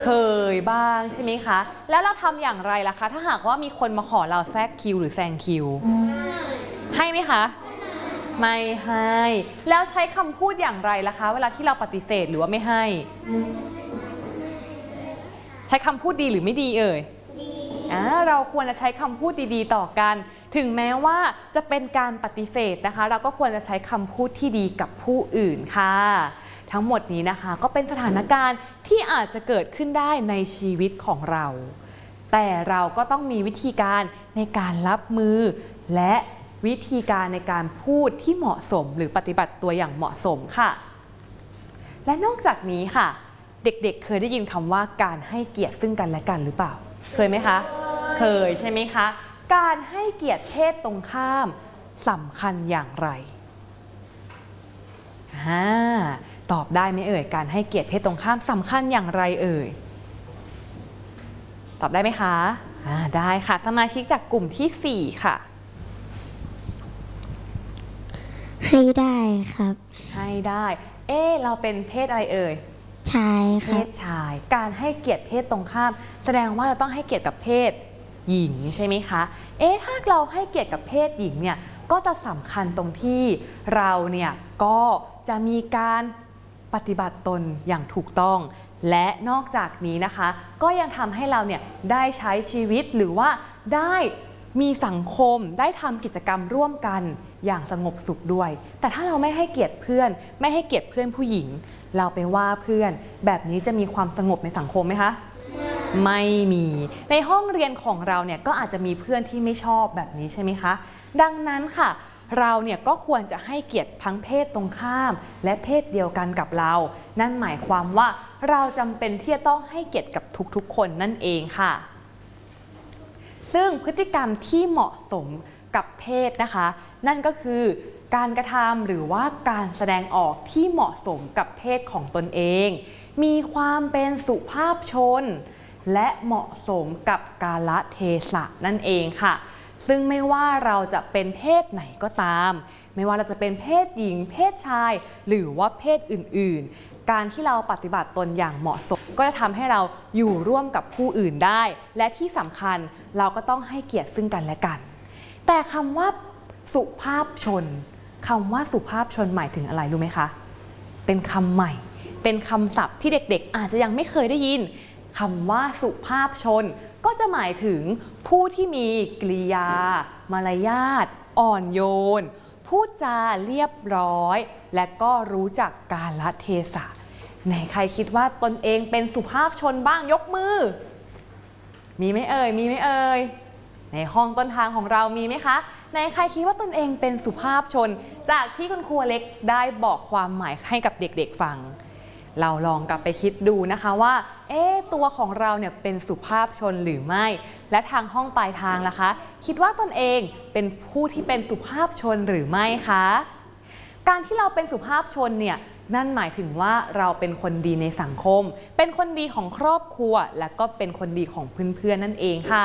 เคยบ้างใช่ไหมคะแล้วเราทำอย่างไรล่ะคะถ้าหากว่ามีคนมาขอเราแทรกคิวหรือแซงคิวให้ไหมคะไม่ให้แล้วใช้คำพูดอย่างไรล่ะคะเวลาที่เราปฏิเสธหรือว่าไม่ให้ใช้คำพูดดีหรือไม่ดีเอ่ยเราควรจะใช้คำพูดดีๆต่อกันถึงแม้ว่าจะเป็นการปฏิเสธนะคะเราก็ควรจะใช้คำพูดที่ดีกับผู้อื่นค่ะทั้งหมดนี้นะคะก็เป็นสถานการณ์ที่อาจจะเกิดขึ้นได้ในชีวิตของเราแต่เราก็ต้องมีวิธีการในการรับมือและวิธีการในการพูดที่เหมาะสมหรือปฏิบัติตัวอย่างเหมาะสมค่ะและนอกจากนี้ค่ะเด็กๆเคยได้ยินคำว่าการให้เกียรติซึ่งกันและกันหรือเปล่าเคยไหมคะเคยใช่ไหมคะการให้เกียรติเพศตรงข้ามสำคัญอย่างไรตอบได้ไหมเอ่ยการให้เกียรติเพศตรงข้ามสำคัญอย่างไรเอ่ยตอบได้ไหมคะได้ค่ะสมาชิกจากกลุ่มที่4ค่ะให้ได้ครับให้ได้เราเป็นเพศอะไรเอ่ยชายครับเพศชายการให้เกียรติเพศตรงข้ามแสดงว่าเราต้องให้เกียรติกับเพศหญิงใช่ไหมคะถ้าเราให้เกียรติกับเพศหญิงเนี่ยก็จะสำคัญตรงที่เราเนี่ยก็จะมีการปฏิบัติตนอย่างถูกต้องและนอกจากนี้นะคะก็ยังทำให้เราเนี่ยได้ใช้ชีวิตหรือว่าได้มีสังคมได้ทำกิจกรรมร่วมกันอย่างสงบสุขด้วยแต่ถ้าเราไม่ให้เกียรติเพื่อนไม่ให้เกียรติเพื่อนผู้หญิงเราไปว่าเพื่อนแบบนี้จะมีความสงบในสังคมไหมคะไม่มีในห้องเรียนของเราเนี่ยก็อาจจะมีเพื่อนที่ไม่ชอบแบบนี้ใช่ไหมคะดังนั้นค่ะเราเนี่ยก็ควรจะให้เกียรติทั้งเพศตรงข้ามและเพศเดียวกันกับเรานั่นหมายความว่าเราจำเป็นที่จะต้องให้เกียรติกับทุกๆคนนั่นเองค่ะซึ่งพฤติกรรมที่เหมาะสมกับเพศนะคะนั่นก็คือการกระทำหรือว่าการแสดงออกที่เหมาะสมกับเพศของตนเองมีความเป็นสุภาพชนและเหมาะสมกับกาลเทศะนั่นเองค่ะซึ่งไม่ว่าเราจะเป็นเพศไหนก็ตามไม่ว่าเราจะเป็นเพศหญิงเพศชายหรือว่าเพศอื่นๆการที่เราปฏิบัติตนอย่างเหมาะสมก็จะทำให้เราอยู่ร่วมกับผู้อื่นได้และที่สำคัญเราก็ต้องให้เกียรติซึ่งกันและกันแต่คำว่าสุภาพชนคำว่าสุภาพชนหมายถึงอะไรรู้ไหมคะเป็นคำใหม่เป็นคำศัพท์ที่เด็กๆอาจจะยังไม่เคยได้ยินคำว่าสุภาพชนก็จะหมายถึงผู้ที่มีกริยามารยาทอ่อนโยนพูดจาเรียบร้อยและก็รู้จักกาลเทศะไหนใครคิดว่าตนเองเป็นสุภาพชนบ้างยกมือมีไหมเอ่ยมีไหมเอ่ยในห้องต้นทางของเรามีไหมคะไหนใครคิดว่าตนเองเป็นสุภาพชนจากที่คุณครูเล็กได้บอกความหมายให้กับเด็กๆฟังเราลองกลับไปคิดดูนะคะว่าตัวของเราเนี่ยเป็นสุภาพชนหรือไม่และทางห้องปลายทางล่ะคะคิดว่าตนเองเป็นผู้ที่เป็นสุภาพชนหรือไม่คะการที่เราเป็นสุภาพชนเนี่ยนั่นหมายถึงว่าเราเป็นคนดีในสังคมเป็นคนดีของครอบครัวและก็เป็นคนดีของเพื่อนๆนั่นเองค่ะ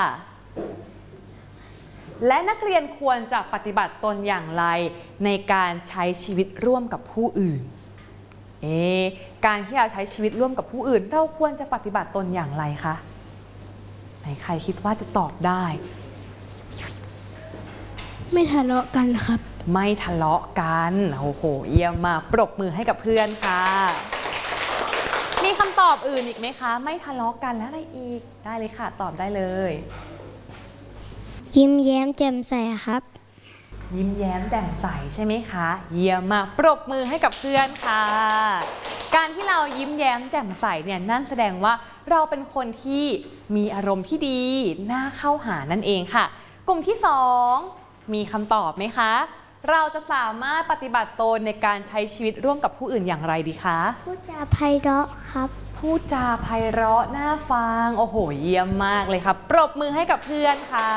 และนักเรียนควรจะปฏิบัติตนอย่างไรในการใช้ชีวิตร่วมกับผู้อื่นการที่เราใช้ชีวิตร่วมกับผู้อื่นเราควรจะปฏิบัติตนอย่างไรคะไหนใครคิดว่าจะตอบได้ไม่ทะเลาะกันครับไม่ทะเลาะกันโอ้โหเยี่ยมมากปรบมือให้กับเพื่อนค่ะมีคำตอบอื่นอีกไหมคะไม่ทะเลาะกันแล้วอะไรอีกได้เลยค่ะตอบได้เลยยิ้มแย้มแจ่มใสครับยิ้มแย้มแจ่มใสใช่ไหมคะเยี่ยมมากปรบมือให้กับเพื่อนค่ะการที่เรายิ้มแย้มแจ่มใสเนี่ยนั่นแสดงว่าเราเป็นคนที่มีอารมณ์ที่ดีน่าเข้าหานั่นเองค่ะกลุ่มที่2มีคำตอบไหมคะเราจะสามารถปฏิบัติตนในการใช้ชีวิตร่วมกับผู้อื่นอย่างไรดีคะพูดจาไพเราะครับพูดจาไพเราะน่าฟังโอ้โหเยี่ยมมากเลยครับปรบมือให้กับเพื่อนค่ะ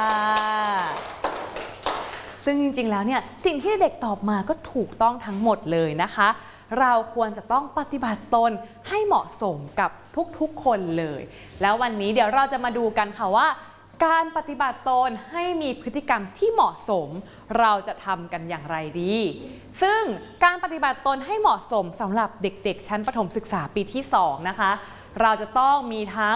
ซึ่งจริงๆแล้วเนี่ยสิ่งที่เด็กตอบมาก็ถูกต้องทั้งหมดเลยนะคะเราควรจะต้องปฏิบัติตนให้เหมาะสมกับทุกๆคนเลยแล้ววันนี้เดี๋ยวเราจะมาดูกันค่ะว่าการปฏิบัติตนให้มีพฤติกรรมที่เหมาะสมเราจะทำกันอย่างไรดีซึ่งการปฏิบัติตนให้เหมาะสมสำหรับเด็กๆชั้นประถมศึกษาปีที่2นะคะเราจะต้องมีทั้ง